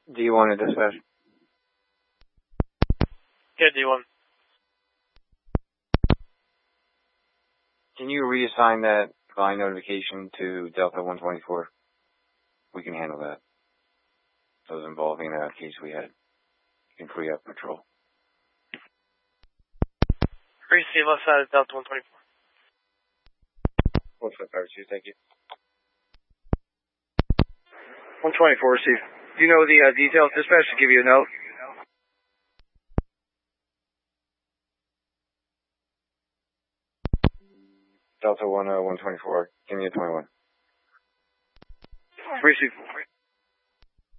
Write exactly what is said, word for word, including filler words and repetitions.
D one to dispatch. Yeah, D one. Can you reassign that line notification to Delta one twenty-four? We can handle that. Those involving a case we had. You can free up patrol. Receive left side of Delta one twenty-four. What's that, Fire Chief? Thank you. one twenty-four, receive. Do you know the uh, details? Dispatch to give you a note. Delta one, uh, one twenty-four. Give me a twenty-one. Receive.